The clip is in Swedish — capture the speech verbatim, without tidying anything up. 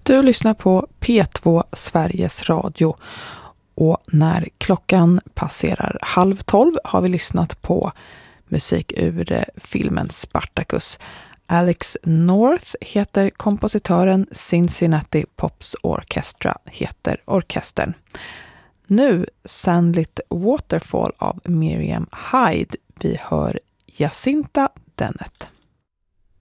Du lyssnar på P två Sveriges Radio och när klockan passerar halv tolv har vi lyssnat på musik ur filmen Spartacus. Alex North heter kompositören, Cincinnati Pops Orchestra heter orkestern. Nu Sandlit Waterfall av Miriam Hyde. Vi hör Jacinta Dennett.